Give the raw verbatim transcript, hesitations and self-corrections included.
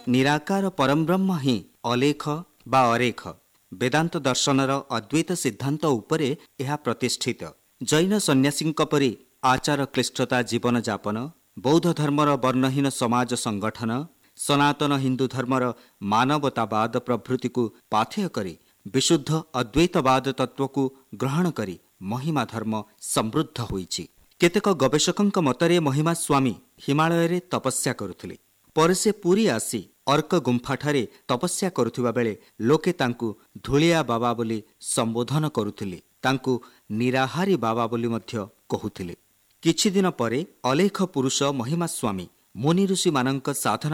ନିରାକାର ପରଂବ୍ରହ୍ମ ହିଁ ଅଲେଖ ବା ଅରେଖ। ବେଦାନ୍ତ ଦର୍ଶନର ଅଦ୍ୱୈତ ସିଦ୍ଧାନ୍ତ ଉପରେ ଏହା ପ୍ରତିଷ୍ଠିତ। ଜୈନ ସନ୍ନ୍ୟାସୀଙ୍କ ପରି ଆଚାର କ୍ଳିଷ୍ଟତା ଜୀବନଯାପନ, ବୌଦ୍ଧ ଧର୍ମର ବର୍ଣ୍ଣହୀନ ସମାଜ ସଂଗଠନ, ସନାତନ ହିନ୍ଦୁ ଧର୍ମର ମାନବତାବାଦ ପ୍ରଭୃତିକୁ ପାଥେୟ କରି ବିଶୁଦ୍ଧ ଅଦ୍ୱୈତବାଦ ତତ୍ତ୍ୱକୁ ଗ୍ରହଣ କରି ମହିମା ଧର୍ମ ସମୃଦ୍ଧ ହୋଇଛି। କେତେକ ଗବେଷକଙ୍କ ମତରେ ମହିମା ସ୍ୱାମୀ ହିମାଳୟରେ ତପସ୍ୟା କରୁଥିଲେ। ପରେ ସେ ପୁରୀ ଆସି ଅର୍କ ଗୁମ୍ଫାଠାରେ ତପସ୍ୟା କରୁଥିବା ବେଳେ ଲୋକେ ତାଙ୍କୁ ଧୂଳିଆ ବାବା ବୋଲି ସମ୍ବୋଧନ କରୁଥିଲେ। ତାଙ୍କୁ ନିରାହାରୀ ବାବା ବୋଲି ମଧ୍ୟ କହୁଥିଲେ। କିଛିଦିନ ପରେ ଅଲେଖ ପୁରୁଷ ମହିମା ସ୍ୱାମୀ ମୁନି ଋଷିମାନଙ୍କ ସାଧନା